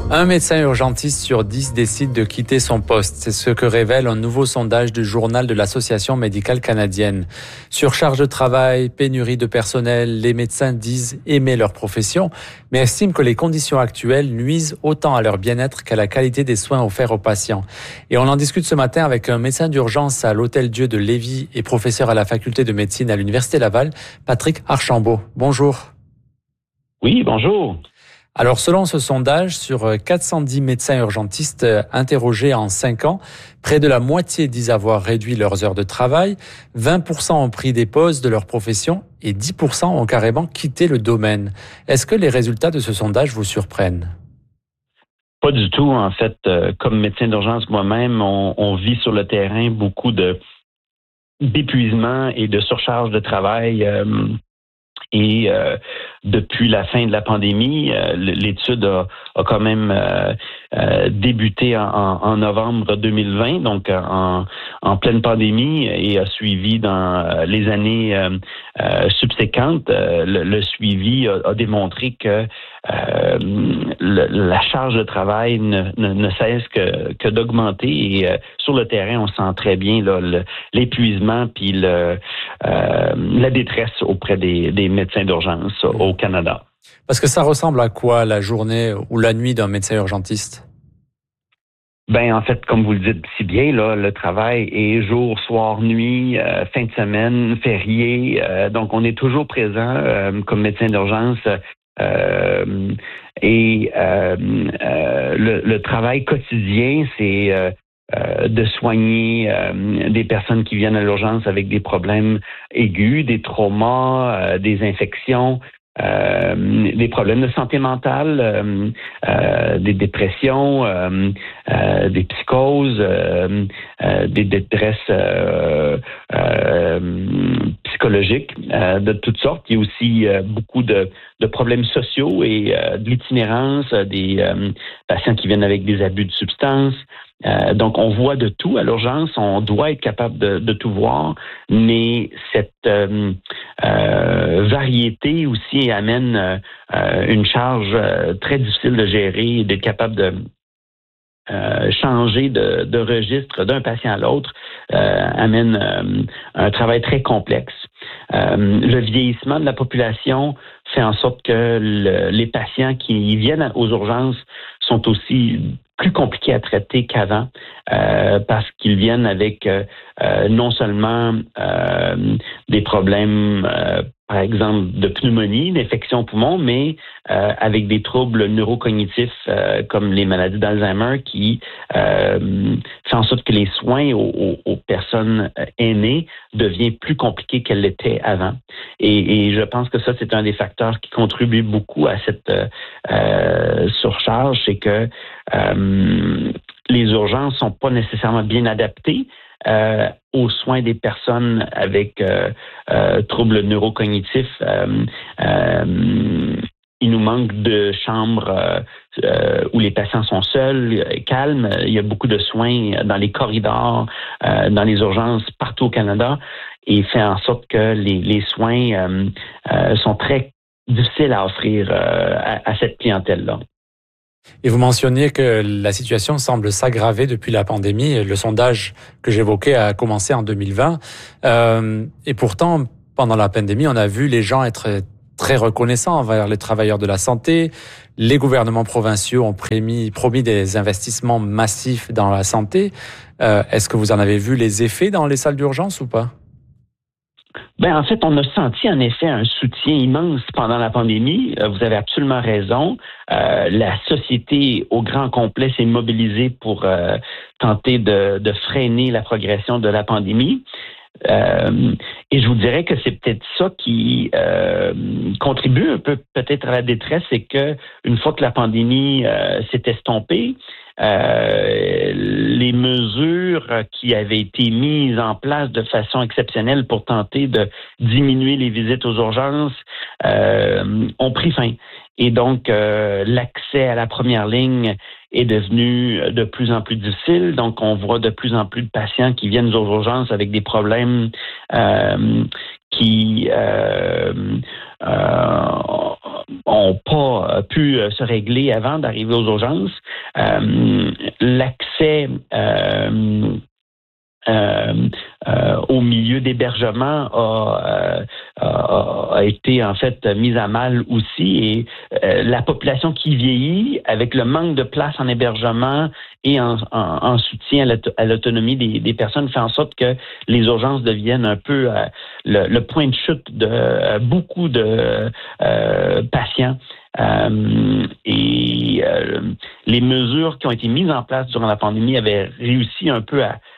Un médecin urgentiste sur 10 décide de quitter son poste. C'est ce que révèle un nouveau sondage du journal de l'Association médicale canadienne. Surcharge de travail, pénurie de personnel, les médecins disent aimer leur profession, mais estiment que les conditions actuelles nuisent autant à leur bien-être qu'à la qualité des soins offerts aux patients. Et on en discute ce matin avec un médecin d'urgence à l'Hôtel-Dieu de Lévis et professeur à la faculté de médecine à l'Université Laval, Patrick Archambault. Bonjour. Oui, bonjour. Alors, selon ce sondage, sur 410 médecins urgentistes interrogés en 5 ans, près de la moitié disent avoir réduit leurs heures de travail, 20% ont pris des pauses de leur profession et 10% ont carrément quitté le domaine. Est-ce que les résultats de ce sondage vous surprennent? Pas du tout. En fait, comme médecin d'urgence moi-même, on vit sur le terrain beaucoup d'épuisement et de surcharge de travail. Et depuis la fin de la pandémie, l'étude a quand même débuté en novembre 2020, donc en pleine pandémie, et a suivi dans les années subséquentes. Le suivi a démontré que la charge de travail ne cesse que d'augmenter. Et sur le terrain, on sent très bien là, l'épuisement puis la détresse auprès des médecins d'urgence au Canada. Parce que ça ressemble à quoi la journée ou la nuit d'un médecin urgentiste? Ben en fait, comme vous le dites si bien, là, le travail est jour, soir, nuit, fin de semaine, férié. Donc, on est toujours présent comme médecin d'urgence. Le travail quotidien, c'est de soigner des personnes qui viennent à l'urgence avec des problèmes aigus, des traumas, des infections, des problèmes de santé mentale, des dépressions, des psychoses, des détresses psychologiques de toutes sortes. Il y a aussi beaucoup de problèmes sociaux et de l'itinérance, des patients qui viennent avec des abus de substances. Donc, on voit de tout à l'urgence. On doit être capable de tout voir, mais cette variété aussi amène une charge très difficile de gérer et d'être capable de changer de registre d'un patient à l'autre amène un travail très complexe. Le vieillissement de la population fait en sorte que les patients qui viennent aux urgences sont aussi plus compliqués à traiter qu'avant parce qu'ils viennent avec non seulement des problèmes, par exemple, de pneumonie, d'infection au poumon, mais avec des troubles neurocognitifs comme les maladies d'Alzheimer qui fait en sorte que les soins aux personnes aînées deviennent plus compliqués qu'elles l'étaient avant. Et je pense que ça, c'est un des facteurs qui contribue beaucoup à cette surcharge, c'est que les urgences sont pas nécessairement bien adaptées aux soins des personnes avec troubles neurocognitifs. Il nous manque de chambres où les patients sont seuls, calmes. Il y a beaucoup de soins dans les corridors, dans les urgences partout au Canada, et fait en sorte que les soins sont très difficiles à offrir à cette clientèle-là. Et vous mentionniez que la situation semble s'aggraver depuis la pandémie. Le sondage que j'évoquais a commencé en 2020. Et pourtant, pendant la pandémie, on a vu les gens être très reconnaissants envers les travailleurs de la santé. Les gouvernements provinciaux ont promis des investissements massifs dans la santé. Est-ce que vous en avez vu les effets dans les salles d'urgence ou pas? Ben en fait, on a senti en effet un soutien immense pendant la pandémie. Vous avez absolument raison. La société au grand complet s'est mobilisée pour tenter de freiner la progression de la pandémie. Et je vous dirais que c'est peut-être ça qui contribue un peu peut-être à la détresse, c'est que une fois que la pandémie s'est estompée, les mesures qui avaient été mises en place de façon exceptionnelle pour tenter de diminuer les visites aux urgences ont pris fin. Et donc, l'accès à la première ligne est devenu de plus en plus difficile. Donc, on voit de plus en plus de patients qui viennent aux urgences avec des problèmes qui n'ont pas pu se régler avant d'arriver aux urgences. L'accès au milieu d'hébergement a été en fait mise à mal aussi, et la population qui vieillit avec le manque de place en hébergement et en soutien à l'autonomie des personnes fait en sorte que les urgences deviennent un peu le point de chute de beaucoup de patients. Les mesures qui ont été mises en place durant la pandémie avaient réussi un peu à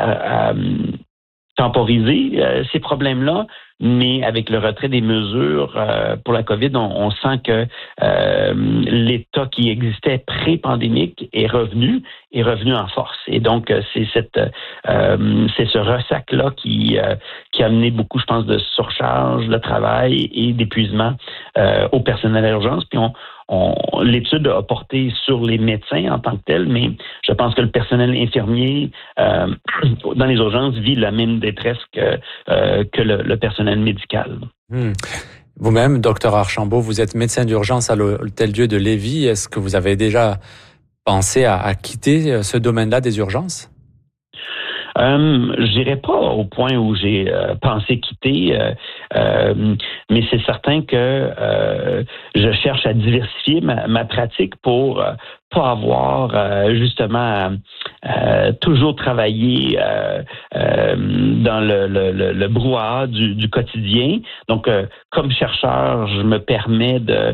temporiser ces problèmes-là, mais avec le retrait des mesures pour la COVID, on sent que l'état qui existait pré-pandémique est revenu en force. Et donc, c'est ce ressac-là qui a amené beaucoup, je pense, de surcharge de travail et d'épuisement au personnel à l'urgence. Puis l'étude a porté sur les médecins en tant que tels, mais je pense que le personnel infirmier dans les urgences vit la même détresse que le personnel médical. Vous-même, Dr Archambault, vous êtes médecin d'urgence à l'Hôtel-Dieu de Lévis. Est-ce que vous avez déjà pensé à quitter ce domaine-là des urgences? Je dirais pas au point où j'ai pensé quitter, mais c'est certain que je cherche à diversifier ma pratique pour pas avoir justement toujours travaillé dans le brouhaha du quotidien. Donc, comme chercheur, je me permets de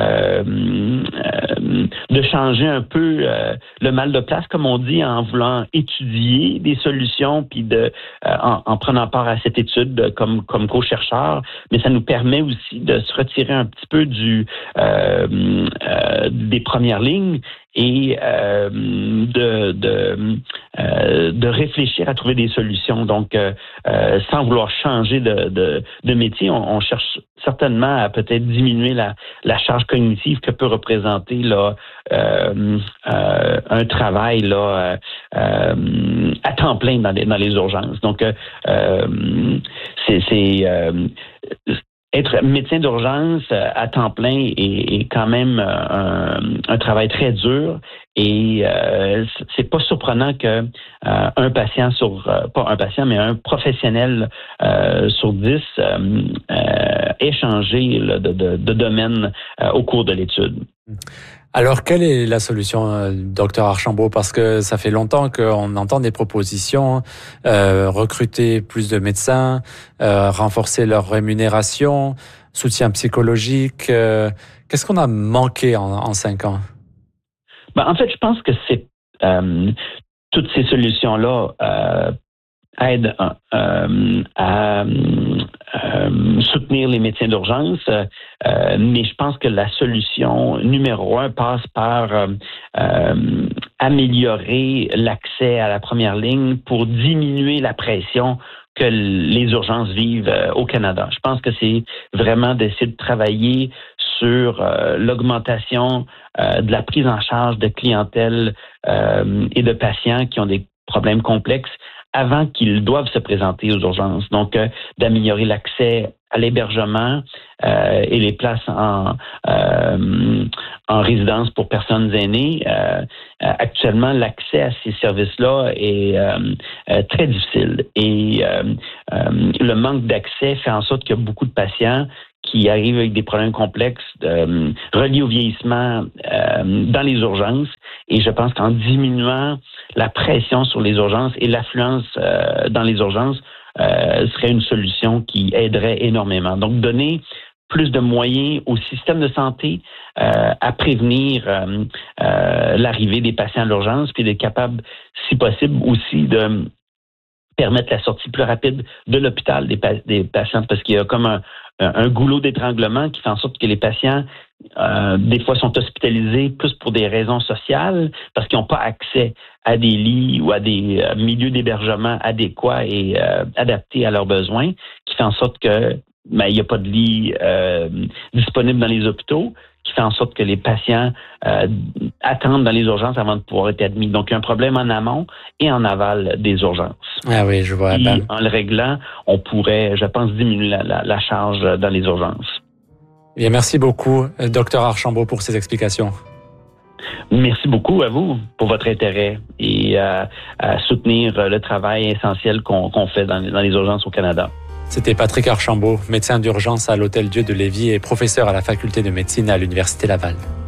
changer un peu le mal de place, comme on dit, en voulant étudier des solutions, puis en prenant part à cette étude comme co-chercheur. Mais ça nous permet aussi de se retirer un petit peu des premières lignes et de réfléchir à trouver des solutions. Donc, sans vouloir changer de métier, on cherche certainement à peut-être diminuer la charge cognitive que peut représenter un travail à temps plein dans les urgences. Donc, être médecin d'urgence à temps plein est quand même un travail très dur, et c'est pas surprenant que un professionnel sur 10 ait changé de domaine au cours de l'étude. Alors, quelle est la solution, Dr Archambault? Parce que ça fait longtemps qu'on entend des propositions, recruter plus de médecins, renforcer leur rémunération, soutien psychologique. Qu'est-ce qu'on a manqué en 5 ans? En fait, je pense que c'est toutes ces solutions-là aident à soutenir les médecins d'urgence, mais je pense que la solution numéro 1 passe par améliorer l'accès à la première ligne pour diminuer la pression que les urgences vivent au Canada. Je pense que c'est vraiment d'essayer de travailler sur l'augmentation de la prise en charge de clientèle et de patients qui ont des problèmes complexes avant qu'ils doivent se présenter aux urgences. Donc, d'améliorer l'accès à l'hébergement et les places en résidence pour personnes aînées. Actuellement, l'accès à ces services-là est très difficile, et le manque d'accès fait en sorte qu'il y a beaucoup de patients qui arrivent avec des problèmes complexes reliés au vieillissement dans les urgences. Et je pense qu'en diminuant la pression sur les urgences et l'affluence dans les urgences serait une solution qui aiderait énormément. Donc, donner plus de moyens au système de santé à prévenir l'arrivée des patients à l'urgence, puis d'être capable, si possible, aussi de permettre la sortie plus rapide de l'hôpital des patients, parce qu'il y a comme un goulot d'étranglement qui fait en sorte que les patients, des fois, sont hospitalisés plus pour des raisons sociales, parce qu'ils n'ont pas accès à des lits ou à des milieux d'hébergement adéquats et adaptés à leurs besoins, qui fait en sorte que il n'y a pas de lit disponible dans les hôpitaux, qui fait en sorte que les patients attendent dans les urgences avant de pouvoir être admis. Donc, il y a un problème en amont et en aval des urgences. Ah oui, je vois. Et en le réglant, on pourrait, je pense, diminuer la charge dans les urgences. Bien, merci beaucoup, Dr Archambault, pour ces explications. Merci beaucoup à vous pour votre intérêt et à soutenir le travail essentiel qu'on fait dans les urgences au Canada. C'était Patrick Archambault, médecin d'urgence à l'Hôtel Dieu de Lévis et professeur à la Faculté de médecine à l'Université Laval.